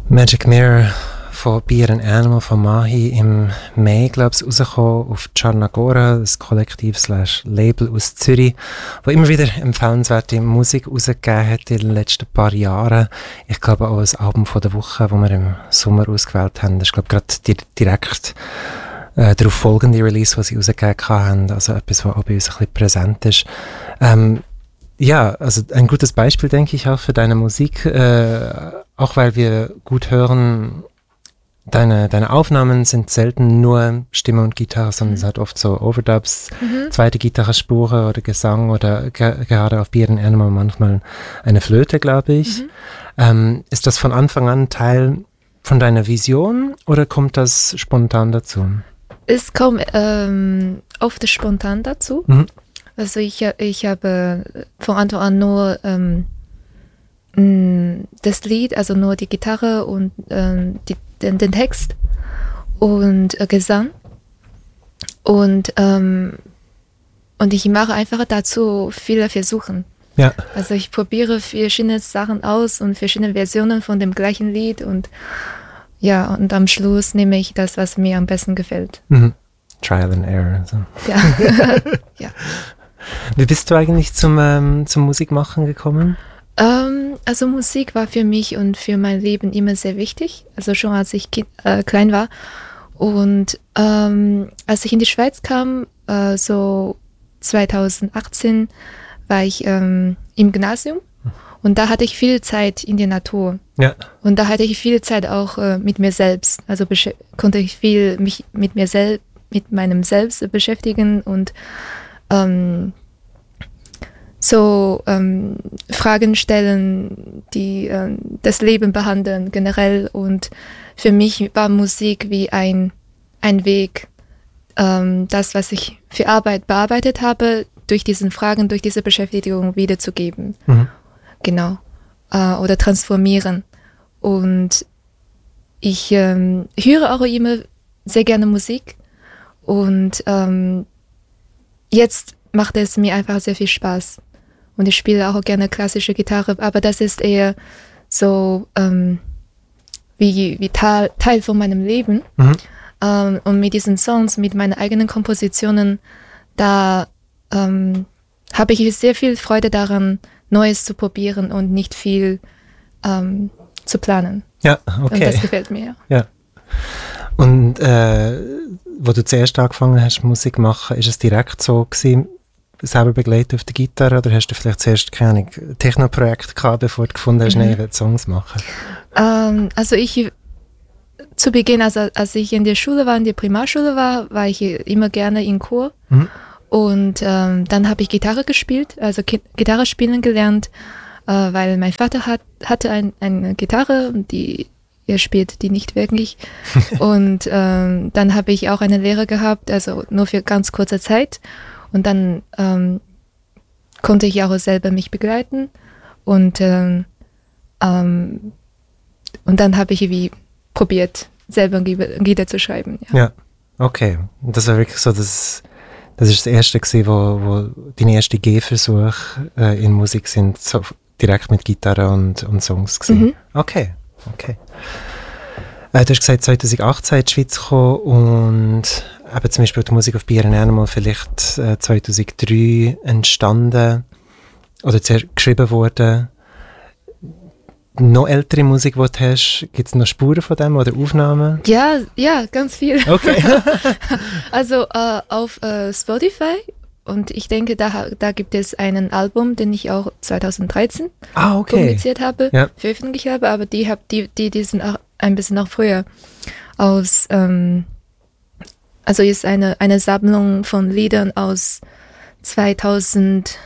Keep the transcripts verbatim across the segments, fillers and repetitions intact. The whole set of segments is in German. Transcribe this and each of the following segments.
Magic Mirror von Beer and Animal von Mahi im Mai, glaube ich, rausgekommen auf Charnagora, das Kollektiv slash Label aus Zürich, wo immer wieder empfehlenswerte Musik rausgegeben hat in den letzten paar Jahren. Ich glaube auch das Album von der Woche, das wir im Sommer ausgewählt haben, das ist, glaube ich, gerade die, direkt äh, darauf folgende Release, die sie rausgegeben haben, also etwas, was auch bei uns ein bisschen präsent ist. Ähm, ja, also ein gutes Beispiel, denke ich, auch für deine Musik, äh, auch weil wir gut hören, Deine, deine Aufnahmen sind selten nur Stimme und Gitarre, sondern mhm. es hat oft so Overdubs, mhm. zweite Gitarrespur oder Gesang oder ge- gerade auf Beer and Animal manchmal eine Flöte, glaube ich. Mhm. Ähm, ist das von Anfang an Teil von deiner Vision oder kommt das spontan dazu? Es kommt ähm, oft spontan dazu. Mhm. Also ich, ich habe von Anfang an nur ähm, das Lied, also nur die Gitarre und ähm, die Den, den Text und äh, Gesang und ähm, und ich mache einfach dazu viele Versuche. Ja. Also ich probiere verschiedene Sachen aus und verschiedene Versionen von dem gleichen Lied und ja, und am Schluss nehme ich das, was mir am besten gefällt. Mhm. Trial and Error. So. Ja. Ja. Wie bist du eigentlich zum, ähm, zum Musikmachen gekommen? Ähm, also Musik war für mich und für mein Leben immer sehr wichtig, also schon als ich kind, äh, klein war. Und ähm, als ich in die Schweiz kam, äh, so zwanzig achtzehn, war ich ähm, im Gymnasium und da hatte ich viel Zeit in der Natur. Ja. Und da hatte ich viel Zeit auch äh, mit mir selbst, also besch- konnte ich viel mich mit mir selbst, mit meinem Selbst beschäftigen und ähm, so ähm, Fragen stellen, die äh, das Leben behandeln generell. Und für mich war Musik wie ein, ein Weg, ähm, das, was ich für Arbeit bearbeitet habe, durch diese Fragen, durch diese Beschäftigung wiederzugeben. Mhm. Genau. Äh, oder transformieren. Und ich ähm, höre auch immer sehr gerne Musik. Und ähm, jetzt macht es mir einfach sehr viel Spaß. Und ich spiele auch gerne klassische Gitarre, aber das ist eher so ähm, wie, wie Teil, Teil von meinem Leben. Mhm. Ähm, und mit diesen Songs, mit meinen eigenen Kompositionen, da ähm, habe ich sehr viel Freude daran, Neues zu probieren und nicht viel ähm, zu planen. Ja, okay. Und das gefällt mir. Ja. Und äh, wo du zuerst angefangen hast, Musik machen, ist es direkt so gewesen, selber begleitet auf der Gitarre oder hast du vielleicht zuerst keine Techno-Projekt gehabt, bevor du gefunden hast, mhm. nein, ich will Songs machen? Ähm, also ich, zu Beginn, also als ich in der Schule war, in der Primarschule war, war ich immer gerne im Chor mhm. und ähm, dann habe ich Gitarre gespielt, also Ki- Gitarre spielen gelernt, äh, weil mein Vater hat, hatte ein, eine Gitarre und die er spielt die nicht wirklich und ähm, dann habe ich auch eine Lehre gehabt, also nur für ganz kurze Zeit. Und dann ähm, konnte ich auch selber mich begleiten und, ähm, ähm, und dann habe ich wie probiert, selber Lieder zu schreiben. Ja, ja, okay. Und das war wirklich so, das, das ist das Erste gewesen, wo, wo deine ersten Gehversuche äh, in Musik sind, so direkt mit Gitarre und, und Songs gewesen. Mhm. Okay, okay. Äh, du hast gesagt, zwanzig achtzehn in die Schweiz gekommen und eben zum Beispiel die Musik auf Beer and Animal vielleicht äh, zweitausenddrei entstanden oder zuerst geschrieben worden. Noch ältere Musik, die du hast, gibt es noch Spuren von dem oder Aufnahmen? Ja, ja, ganz viel. Okay. Also äh, auf äh, Spotify und ich denke, da, da gibt es einen Album, den ich auch zweitausenddreizehn ah, okay. publiziert habe, ja. veröffentlicht habe, aber die, hab, die, die, die sind auch ein bisschen noch früher aus, ähm, also ist eine, eine Sammlung von Liedern aus zweitausendeinundzwanzig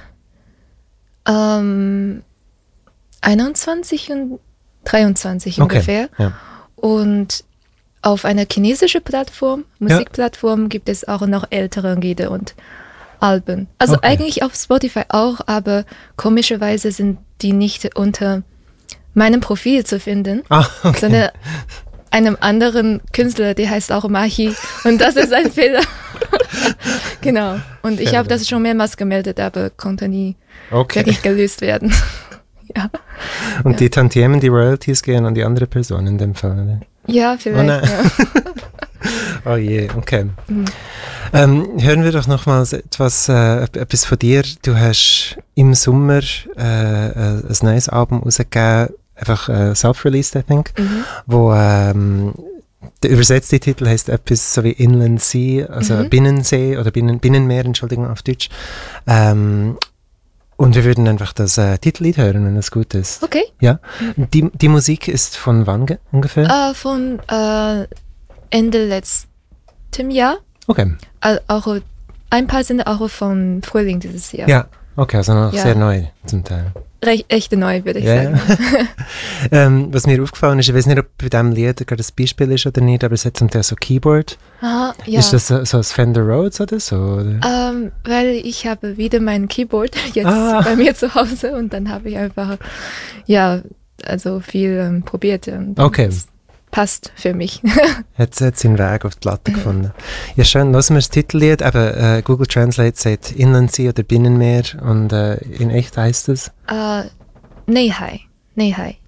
und dreiundzwanzig okay. ungefähr. Ja. Und auf einer chinesischen Plattform, Musikplattform, ja. gibt es auch noch ältere Lieder und Alben. Also okay. eigentlich auf Spotify auch, aber komischerweise sind die nicht unter meinem Profil zu finden, ah, okay. sondern einem anderen Künstler, der heißt auch Mahi und das ist ein Fehler. Genau. Und ich habe das schon mehrmals gemeldet, aber konnte nie okay. wirklich gelöst werden. ja. Und ja. die Tantiemen, die Royalties gehen an die andere Person in dem Fall, oder? Ja, vielleicht. Oh, ja. Oh je, okay. Mhm. Ähm, hören wir doch nochmals etwas, äh, etwas von dir. Du hast im Sommer äh, ein neues Album rausgegeben, einfach äh, self-released, I think, Mhm. wo ähm, der übersetzte Titel heißt etwas so wie Inland Sea, also Mhm. Binnensee oder Binnen, Binnenmeer, Entschuldigung, auf Deutsch. Ähm, und wir würden einfach das äh, Titellied hören, wenn das gut ist. Okay. Ja. Die, die Musik ist von wann ge- ungefähr? Äh, von äh, Ende letztem Jahr. Okay. Äh, auch ein paar sind auch von Frühling dieses Jahr. Ja, okay, also noch Ja. sehr neu zum Teil. Recht, echte neu, würde ich Ja, sagen. ähm, was mir aufgefallen ist, ich weiß nicht, ob bei diesem Lied gerade ein Beispiel ist oder nicht, aber es hat zum Teil so Keyboard. Aha, ja. Ist das so, so ein Fender Rhodes oder so? Oder? Ähm, weil ich habe wieder mein Keyboard jetzt Ah. bei mir zu Hause und dann habe ich einfach, ja, also viel ähm, probiert. Und Okay. das passt für mich. Hat hat seinen Weg auf die Platte gefunden. Ja, schön. Lassen wir das Titellied. Eben, äh, Google Translate sagt Inlandsee oder Binnenmeer und äh, in echt heißt es? äh, Neihai. Neihai.